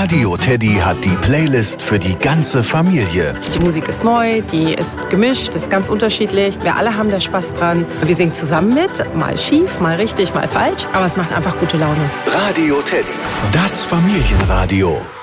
Radio Teddy hat die Playlist für die ganze Familie. Die Musik ist neu, die ist gemischt, ist ganz unterschiedlich. Wir alle haben da Spaß dran. Wir singen zusammen mit, mal schief, mal richtig, mal falsch. Aber es macht einfach gute Laune. Radio Teddy, das Familienradio.